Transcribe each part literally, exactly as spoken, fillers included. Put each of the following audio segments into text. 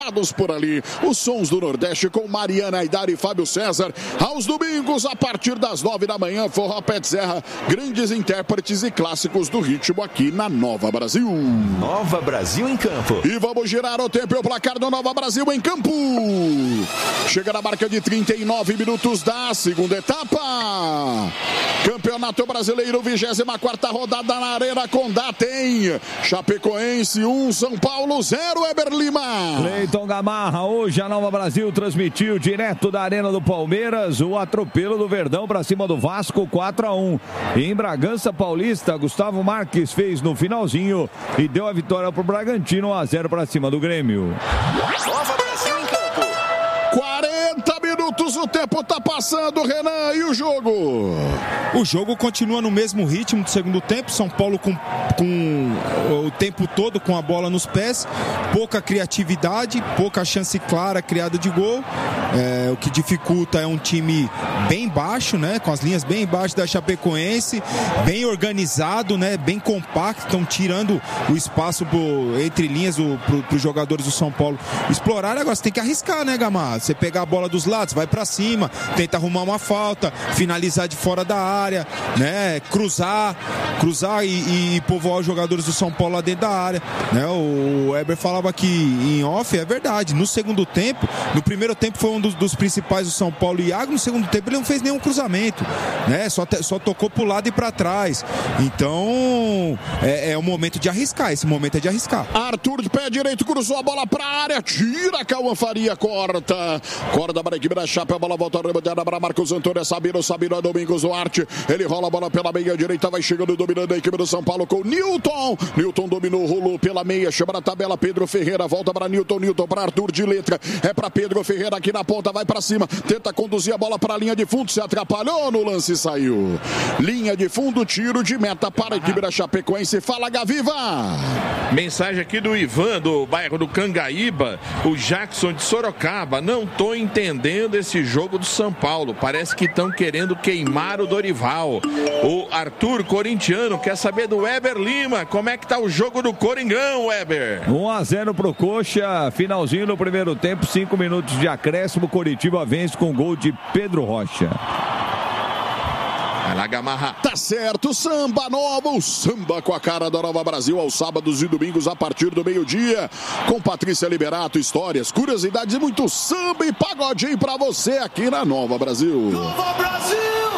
por ali, os sons do Nordeste com Mariana Aidar e Fábio César, aos domingos a partir das nove da manhã, Forró Pé de Serra, grandes intérpretes e clássicos do ritmo aqui na Nova Brasil. Nova Brasil em campo. E vamos girar o tempo e o placar do Nova Brasil em campo. Chega na marca de trinta e nove minutos da segunda etapa. Campeonato Brasileiro, vigésima quarta rodada na Arena Condá tem Chapecoense um, São Paulo zero, Weber Lima. Cleiton Gamarra, hoje a Nova Brasil transmitiu direto da Arena do Palmeiras o atropelo do Verdão para cima do Vasco quatro a um. Em Bragança Paulista, Gustavo Marques fez no finalzinho e deu a vitória para o Bragantino um a zero para cima do Grêmio. Nova Brasil em campo. quarenta minutos, o tempo tá passando, Renan, e o jogo? O jogo continua no mesmo ritmo do segundo tempo, São Paulo com, com o tempo todo com a bola nos pés, pouca criatividade, pouca chance clara criada de gol, é, o que dificulta é um time bem baixo, né, com as linhas bem baixas da Chapecoense, bem organizado, né, bem compacto, estão tirando o espaço pro, entre linhas para os jogadores do São Paulo explorar. Agora você tem que arriscar, né, Gamar? Você pegar a bola dos lados, vai para cima, tenta arrumar uma falta, finalizar de fora da área, né, cruzar, cruzar e, e povoar os jogadores do São Paulo lá dentro da área, né? O Weber falava aqui em off, é verdade, no segundo tempo, no primeiro tempo foi um dos, dos principais do São Paulo, Iago, no segundo tempo ele não fez nenhum cruzamento, né, só, te, só tocou pro lado e para trás, então é, é o momento de arriscar, esse momento é de arriscar. Arthur de pé direito, cruzou a bola pra área, tira, Cauã Faria, corta, corda para a equipe da Chape, a bola volta a remediada para Marcos Antônio, Sabino, Sabino, Domingos Duarte, ele rola a bola pela meia direita, vai chegando, dominando a equipe do São Paulo com Newton, Newton dominou, rolou pela meia, chama na tabela, Pedro Ferreira, volta para Newton, Newton para Arthur de letra, é para Pedro Ferreira aqui na ponta, vai para cima, tenta conduzir a bola para a linha de fundo, se atrapalhou no lance e saiu. Linha de fundo, tiro de meta para a equipe da Chapecoense. Fala, Gaviva! Mensagem aqui do Ivan, do bairro do Cangaíba, o Jackson de Sorocaba, não tô entendendo esse jogo do São Paulo, parece que estão querendo queimar o Dorival. O Arthur, corintiano, quer saber do Weber Lima, como é que tá o jogo do Coringão, Weber? um a zero pro Coxa, finalzinho no primeiro tempo, cinco minutos de acréscimo, Coritiba vence com gol de Pedro Rocha. Vai lá, Gamarra. Tá certo, samba novo, samba com a cara da Nova Brasil aos sábados e domingos a partir do meio-dia, com Patrícia Liberato, histórias, curiosidades e muito samba e pagodinho pra você aqui na Nova Brasil. Nova Brasil!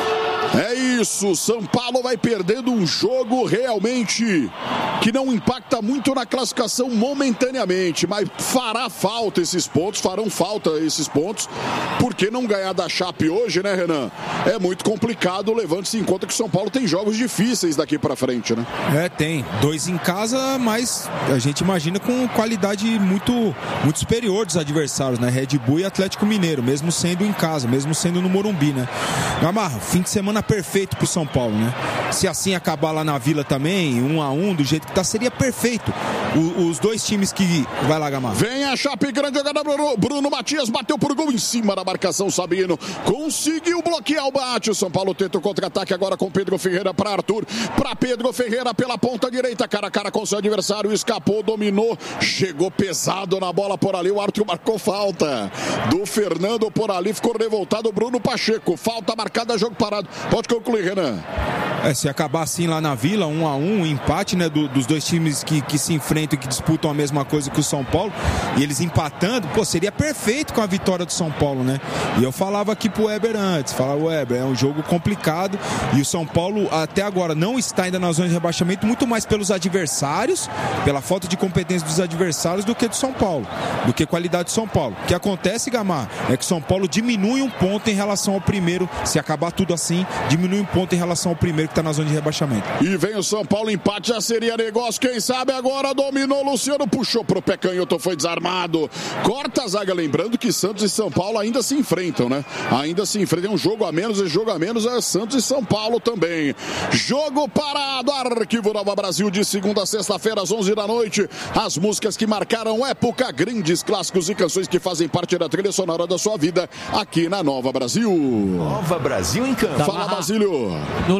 É isso, São Paulo vai perdendo um jogo realmente que não impacta muito na classificação momentaneamente, mas fará falta esses pontos, farão falta esses pontos, porque não ganhar da Chape hoje, né, Renan? É muito complicado, levando-se em conta que o São Paulo tem jogos difíceis daqui pra frente, né? É, tem. Dois em casa, mas a gente imagina com qualidade muito, muito superior dos adversários, né? Red Bull e Atlético Mineiro, mesmo sendo em casa, mesmo sendo no Morumbi, né? Gamarra, fim de semana perfeito pro São Paulo, né? Se assim acabar lá na Vila também, um a um, do jeito que tá, seria perfeito. O, os dois times que... Vai lá, Gamarra. Vem a Chape, grande jogada, Bruno, Bruno Matias bateu por gol em cima da marcação, Sabino conseguiu bloquear o bate, o São Paulo tenta o contra-ataque agora com Pedro Ferreira para Arthur, para Pedro Ferreira pela ponta direita, cara a cara com seu adversário, escapou, dominou, chegou pesado na bola por ali, o árbitro marcou falta do Fernando por ali, ficou revoltado o Bruno Pacheco, falta marcada, jogo parado. Pode concluir, Renan. É, se acabar assim lá na Vila, um a um, empate, né, do, dos dois times que, que se enfrentam e que disputam a mesma coisa que o São Paulo, e eles empatando, pô, seria perfeito com a vitória do São Paulo, né? E eu falava aqui pro Weber antes, falava, Weber, é um jogo complicado, e o São Paulo até agora não está ainda na zona de rebaixamento, muito mais pelos adversários, pela falta de competência dos adversários, do que do São Paulo, do que qualidade do São Paulo. O que acontece, Gamar, é que o São Paulo diminui um ponto em relação ao primeiro, se acabar tudo assim, diminui um ponto em relação ao primeiro que está na zona de rebaixamento. E vem o São Paulo, empate já seria negócio, quem sabe agora dominou, Luciano puxou pro pé canhoto, foi desarmado, corta a zaga, lembrando que Santos e São Paulo ainda se enfrentam, né? Ainda se enfrentam, um jogo a menos, e jogo a menos é Santos e São Paulo também. Jogo parado, Arquivo Nova Brasil, de segunda a sexta-feira às onze da noite, as músicas que marcaram época, grandes clássicos e canções que fazem parte da trilha sonora da sua vida, aqui na Nova Brasil. Nova Brasil em campo. Fala, Basílio. No lance anterior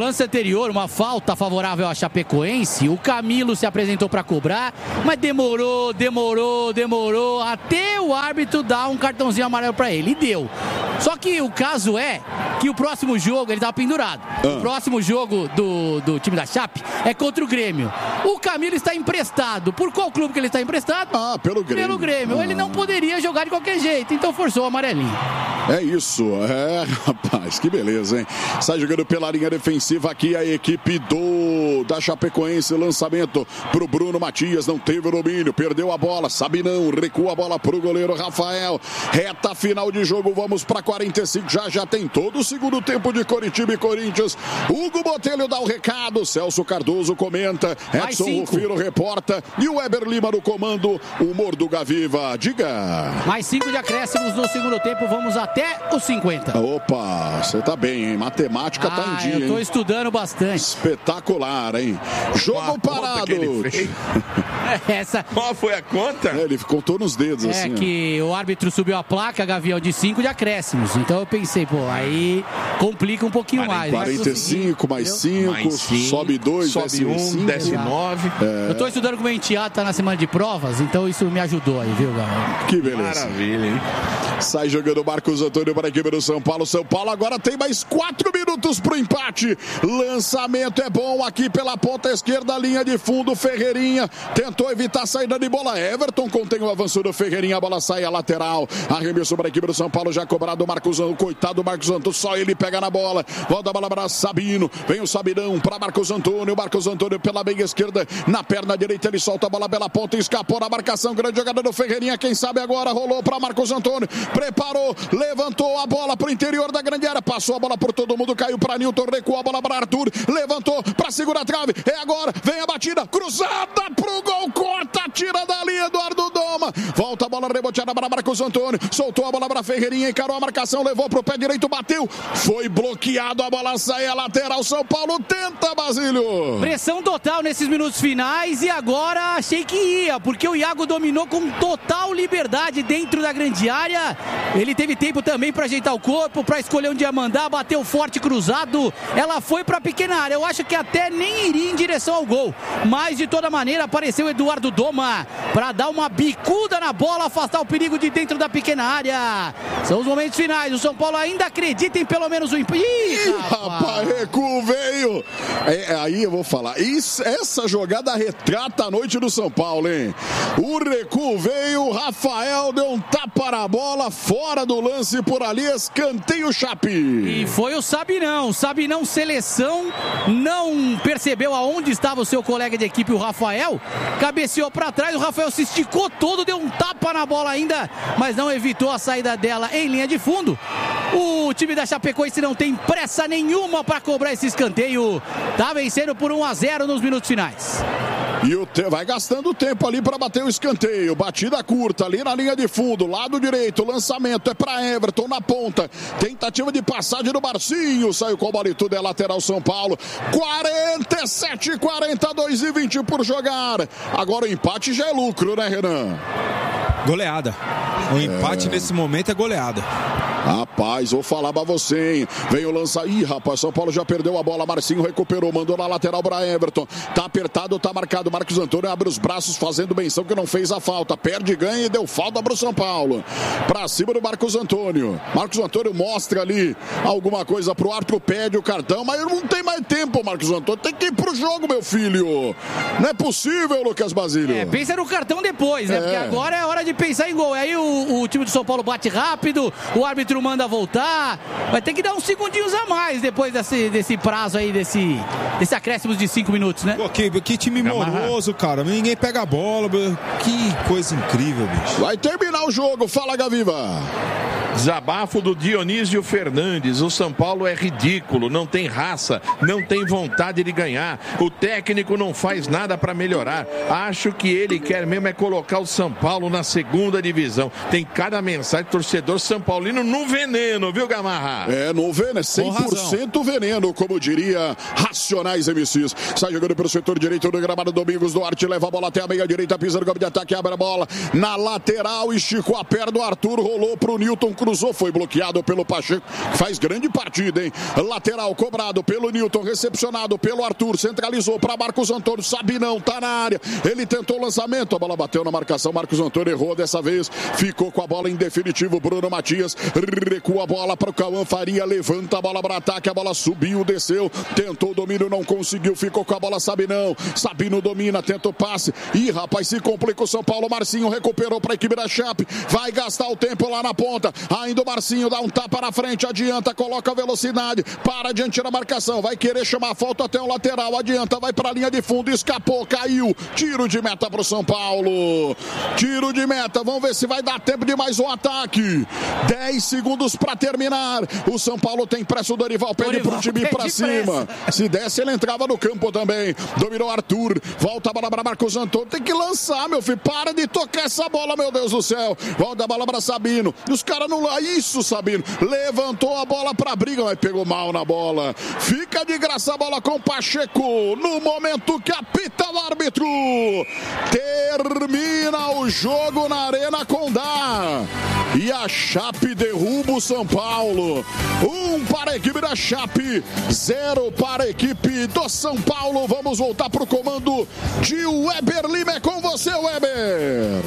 anterior, uma falta favorável à Chapecoense, o Camilo se apresentou para cobrar, mas demorou, demorou, demorou, até o árbitro dar um cartãozinho amarelo para ele, e deu. Só que o caso é que o próximo jogo, ele estava pendurado. Ah. O próximo jogo do, do time da Chape é contra o Grêmio. O Camilo está emprestado. Por qual clube que ele está emprestado? Ah, pelo Grêmio. Pelo Grêmio. Ah. Ele não poderia jogar de qualquer jeito, então forçou o amarelinho. É isso, é, rapaz, que beleza, hein? Sai jogando pela linha defensiva aqui a equipe do da Chapecoense, lançamento pro Bruno Matias, não teve o domínio, perdeu a bola, Sabinão, recua a bola pro goleiro Rafael, reta final de jogo, vamos pra quarenta e cinco, já já tem todo o segundo tempo de Coritiba e Corinthians. Hugo Botelho dá o recado, Celso Cardoso comenta, Edson Rufino reporta e o Weber Lima no comando, humor do Gaviva, diga. Mais cinco de acréscimos no segundo tempo, vamos até os cinquenta. Opa, você tá bem, hein? Matemática ah, tá em dia, eu tô hein? estudando bastante. Espetacular, hein? Jogo parado. Essa... Qual foi a conta? É, ele contou nos dedos, é assim. É que ó. o árbitro subiu a placa, Gavião, de cinco de acréscimos. Então eu pensei, pô, aí complica um pouquinho mais. quarenta e cinco, mais cinco, sobe dois, sobe desce um, desce nove. É. Eu tô estudando com o meu enteado, tá na semana de provas, então isso me ajudou aí, viu, galera? Que beleza. Maravilha, hein? Sai jogando o Marcos Antônio para a equipe do São Paulo. São Paulo agora tem mais quatro minutos pro empate. Lançamento é bom aqui pela ponta esquerda, linha de fundo, Ferreirinha tentou evitar a saída de bola. Everton contém o avanço do Ferreirinha, a bola sai a lateral. Arremesso para a equipe do São Paulo, já cobrado o Marcos Antônio. Coitado do Marcos Antônio, só ele pega na bola. Volta a bola para Sabino. Vem o Sabinão para Marcos Antônio. Marcos Antônio pela meia esquerda, na perna direita ele solta a bola pela ponta, escapou na marcação. Grande jogada do Ferreirinha, quem sabe agora rolou para Marcos Antônio. Preparou, levantou a bola pro interior da grande área, passou a bola por todo mundo, caiu para Nilton, recuou a bola para Arthur, levantou para segurar a trave, é agora, vem a batida, cruzada pro gol, corta, tira da linha Eduardo Doma, volta a bola reboteada para Marcos Antônio, soltou a bola para Ferreirinha, encarou a marcação, levou pro pé direito, bateu, foi bloqueado, a bola sai a lateral, São Paulo tenta, Basílio. Pressão total nesses minutos finais e agora achei que ia, porque o Iago dominou com total liberdade dentro da grande área, ele teve tempo também para ajeitar o corpo, para escolher onde ia mandar, bateu forte cruzado, ela foi para a pequena área, eu acho que até nem iria em direção ao gol, mas de toda maneira apareceu Eduardo Doma para dar uma bicuda na bola, afastar o perigo de dentro da pequena área. São os momentos finais, o São Paulo ainda acredita em pelo menos o empate. Ih, rapaz, recuo veio. É, aí eu vou falar, isso, essa jogada retrata a noite do São Paulo, hein? O recuo veio, o Rafael deu um tapa na bola, fora do lance por ali, escanteio Chape. E foi o Sabinão, o Sabinão seleção, não percebeu aonde estava o seu colega de equipe, o Rafael, cabeceou para trás, o Rafael se esticou todo, deu um tapa na bola ainda, mas não evitou a saída dela em linha de fundo. O time da Chapecoense não tem pressa nenhuma para cobrar esse escanteio, tá vencendo por um a zero nos minutos finais. E o te... vai gastando tempo ali para bater o escanteio. Batida curta ali na linha de fundo, lado direito, lançamento é para Everton na ponta. Tentativa de passagem do Marcinho, saiu com a bola e tudo, é lateral São Paulo. quarenta e sete, quarenta e dois e vinte por jogar. Agora o empate já é lucro, né, Renan? Goleada. O empate é... nesse momento é goleada. Rapaz, vou falar pra você, hein? Vem o lança. Ih, rapaz, São Paulo já perdeu a bola. Marcinho recuperou, mandou na lateral pra Everton. Tá apertado, tá marcado. Marcos Antônio abre os braços, fazendo menção que não fez a falta. Perde, ganha e deu falta pro São Paulo. Pra cima do Marcos Antônio. Marcos Antônio mostra ali alguma coisa pro Arthur, pede o cartão, mas não tem mais tempo, Marcos Antônio. Tem que ir pro jogo, meu filho. Não é possível, Lucas Basílio. É, pensa no cartão depois, né? É. Porque agora é hora de pensar em gol. Aí o, o time do São Paulo bate rápido, o árbitro manda voltar, vai ter que dar uns segundinhos a mais depois desse, desse prazo aí, desse, desse acréscimo de cinco minutos, né? Pô, que, que time moroso, cara, ninguém pega a bola, que coisa incrível, bicho. Vai terminar o jogo, fala, Gaviva. Desabafo do Dionísio Fernandes. O São Paulo é ridículo, não tem raça, não tem vontade de ganhar. O técnico não faz nada para melhorar. Acho que ele quer mesmo é colocar o São Paulo na segunda divisão. Tem cada mensagem, torcedor São Paulino no veneno, viu, Gamarra? É, no veneno, é cem por cento veneno, como diria Racionais M Cs. Sai jogando pelo setor direito do gramado, Domingos Duarte leva a bola até a meia direita, pisa no campo de ataque, abre a bola na lateral, esticou a perna do Arthur, rolou pro Nilton, cruzou, foi bloqueado pelo Pacheco, faz grande partida, hein? Lateral cobrado pelo Newton, recepcionado pelo Arthur, centralizou para Marcos Antônio, Sabinão tá na área, ele tentou o lançamento, a bola bateu na marcação, Marcos Antônio errou dessa vez, ficou com a bola em definitivo, Bruno Matias recua a bola para o Cauã Faria, levanta a bola para ataque, a bola subiu, desceu, tentou o domínio, não conseguiu, ficou com a bola Sabinão, Sabino domina, tenta o passe, ih rapaz, se complica o São Paulo, Marcinho recuperou para a equipe da Chape, vai gastar o tempo lá na ponta, ainda o Marcinho dá um tapa na frente, adianta, coloca a velocidade, para diante da marcação, vai querer chamar a falta até o lateral, adianta, vai para a linha de fundo, escapou, caiu, tiro de meta para o São Paulo, tiro de meta, vamos ver se vai dar tempo de mais um ataque, dez segundos para terminar, o São Paulo tem pressa, o Dorival pede para o time para cima, se desse ele entrava no campo também, dominou Arthur, volta a bola para Marcos Antônio, tem que lançar, meu filho, para de tocar essa bola, meu Deus do céu, volta a bola para Sabino, os caras não lá, isso Sabino, levantou a bola para briga, mas pegou mal na bola, fica de graça a bola com Pacheco, no momento que apita o árbitro, termina o jogo na Arena Condá, e a Chape derruba o São Paulo, um para a equipe da Chape, zero para a equipe do São Paulo, vamos voltar para o comando de Weber Lima, é com você, Weber.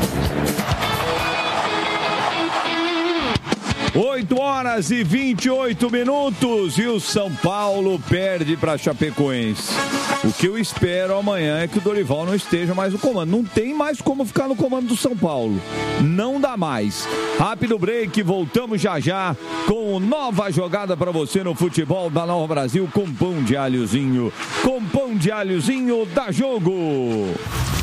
oito horas e vinte e oito minutos e o São Paulo perde para a Chapecoense. O que eu espero amanhã é que o Dorival não esteja mais no comando. Não tem mais como ficar no comando do São Paulo. Não dá mais. Rápido break, voltamos já já com nova jogada para você no futebol da Nova Brasil com pão de alhozinho. Com pão de alhozinho, dá jogo.